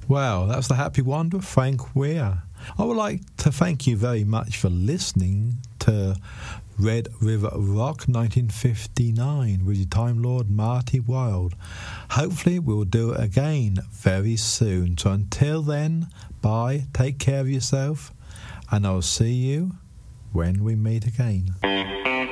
Well, that's the Happy Wanderer, Frank Weir. I would like to thank you very much for listening to Red River Rock 1959 with your Time Lord Marty Wilde. Hopefully we'll do it again very soon. So until then, bye, take care of yourself, and I'll see you when we meet again.